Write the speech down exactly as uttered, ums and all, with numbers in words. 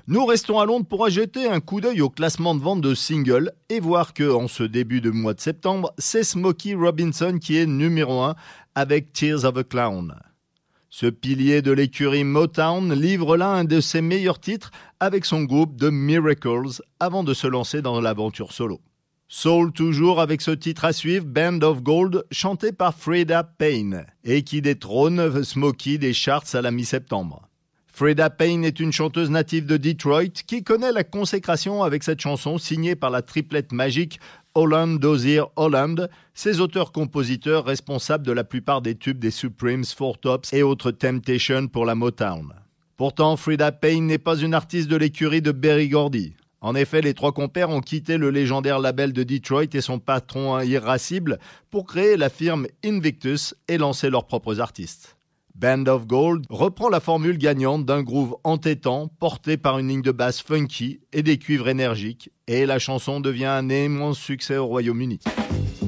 Nous restons à Londres pour jeter un coup d'œil au classement de vente de singles et voir que, en ce début de mois de septembre, c'est Smokey Robinson qui est numéro un avec Tears of a Clown. Ce pilier de l'écurie Motown livre là un de ses meilleurs titres avec son groupe The Miracles avant de se lancer dans l'aventure solo. Soul toujours avec ce titre à suivre, Band of Gold, chanté par Freda Payne et qui détrône Smokey des charts à la mi-septembre. Freda Payne est une chanteuse native de Detroit qui connaît la consécration avec cette chanson signée par la triplette magique Holland Dozier Holland, ses auteurs-compositeurs responsables de la plupart des tubes des Supremes, Four Tops et autres Temptation pour la Motown. Pourtant, Freda Payne n'est pas une artiste de l'écurie de Berry Gordy. En effet, les trois compères ont quitté le légendaire label de Detroit et son patron irascible pour créer la firme Invictus et lancer leurs propres artistes. Band of Gold reprend la formule gagnante d'un groove entêtant porté par une ligne de basse funky et des cuivres énergiques et la chanson devient un immense succès au Royaume-Uni.